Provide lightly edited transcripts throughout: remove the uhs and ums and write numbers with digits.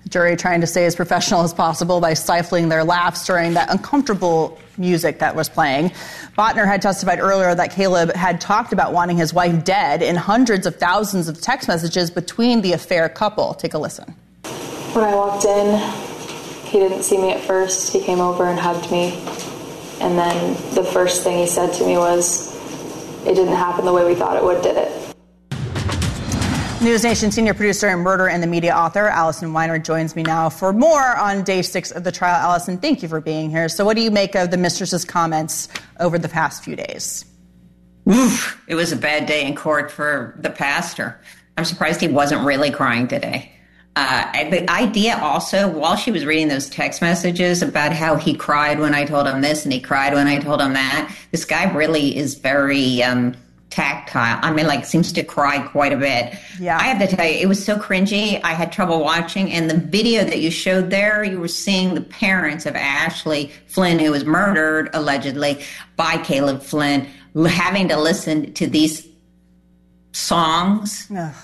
Jury trying to stay as professional as possible by stifling their laughs during that uncomfortable music that was playing. Botner had testified earlier that Caleb had talked about wanting his wife dead in hundreds of thousands of text messages between the affair couple. Take a listen. When I walked in, he didn't see me at first. He came over and hugged me. And then the first thing he said to me was, "It didn't happen the way we thought it would, did it?" News Nation senior producer and Murder and the Media author Allison Weiner joins me now for more on day 6 of the trial. Allison, thank you for being here. So what do you make of the mistress's comments over the past few days? Oof, it was a bad day in court for the pastor. I'm surprised he wasn't really crying today. The idea also, while she was reading those text messages about how he cried when I told him this and he cried when I told him that, this guy really is very tactile. I mean, seems to cry quite a bit. Yeah. I have to tell you, it was so cringy. I had trouble watching. And the video that you showed there, you were seeing the parents of Ashley Flynn, who was murdered, allegedly, by Caleb Flynn, having to listen to these songs.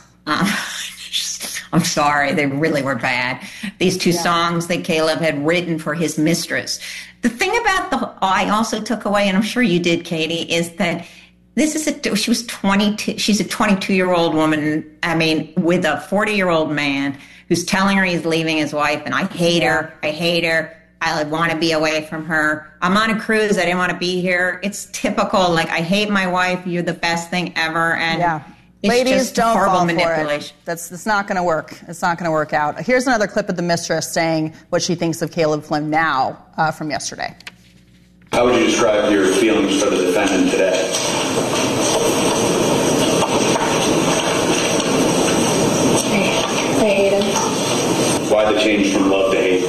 I'm sorry, they really were bad. These two songs that Caleb had written for his mistress. The thing about I also took away, and I'm sure you did, Katie, is that she was 22. She's a 22-year-old woman, I mean, with a 40-year-old man who's telling her he's leaving his wife, and I hate her. I want to be away from her. I'm on a cruise. I didn't want to be here. It's typical. I hate my wife. You're the best thing ever. And it's ladies, just don't horrible fall manipulation. For it. It's not going to work. It's not going to work out. Here's another clip of the mistress saying what she thinks of Caleb Flynn now from yesterday. How would you describe your feelings for the defendant today? I hate him. Why the change from love to hate?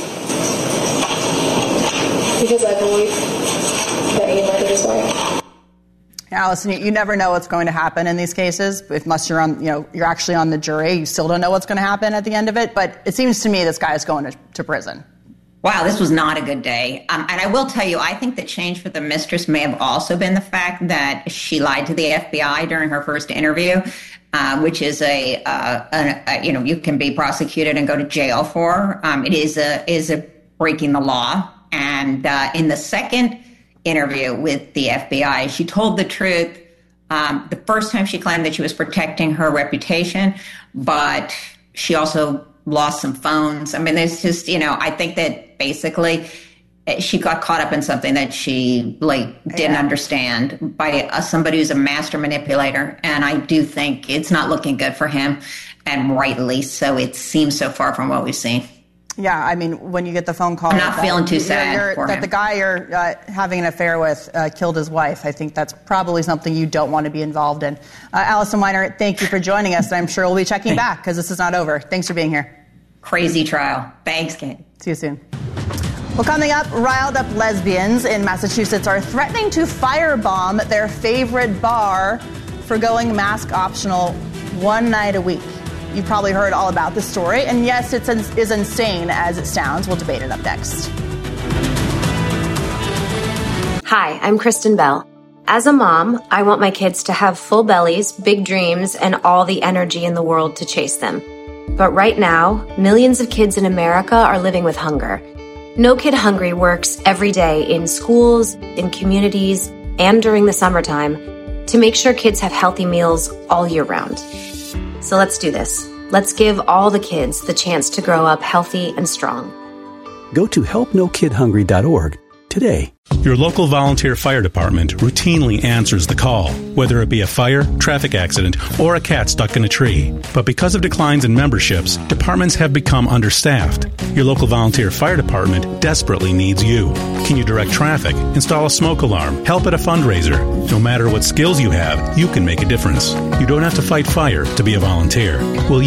Because I believe that he murdered his wife. Allison, you never know what's going to happen in these cases, unless you're actually on the jury. You still don't know what's going to happen at the end of it. But it seems to me this guy is going to prison. Wow, this was not a good day. And I will tell you, I think the change for the mistress may have also been the fact that she lied to the FBI during her first interview, which is you can be prosecuted and go to jail for. It is a breaking the law. And in the second interview with the FBI, she told the truth. The first time she claimed that she was protecting her reputation, but she also lost some phones. I mean, there's just, I think that basically she got caught up in something that she didn't understand by somebody who's a master manipulator. And I do think it's not looking good for him, and rightly so. It seems so far from what we've seen. Yeah, I mean, when you get the phone call... I'm not feeling too sad for him. That the guy you're having an affair with killed his wife, I think that's probably something you don't want to be involved in. Allison Weiner, thank you for joining us, and I'm sure we'll be checking back because this is not over. Thanks for being here. Crazy trial. Thanks, Kate. See you soon. Well, coming up, riled up lesbians in Massachusetts are threatening to firebomb their favorite bar for going mask optional one night a week. You've probably heard all about this story, and yes, it's as insane as it sounds. We'll debate it up next. Hi, I'm Kristen Bell. As a mom, I want my kids to have full bellies, big dreams, and all the energy in the world to chase them. But right now, millions of kids in America are living with hunger. No Kid Hungry works every day in schools, in communities, and during the summertime to make sure kids have healthy meals all year round. So let's do this. Let's give all the kids the chance to grow up healthy and strong. Go to helpnokidhungry.org today. Your local volunteer fire department routinely answers the call, whether it be a fire, traffic accident, or a cat stuck in a tree. But because of declines in memberships, departments have become understaffed. Your local volunteer fire department desperately needs you. Can you direct traffic, install a smoke alarm, help at a fundraiser? No matter what skills you have, you can make a difference. You don't have to fight fire to be a volunteer. Will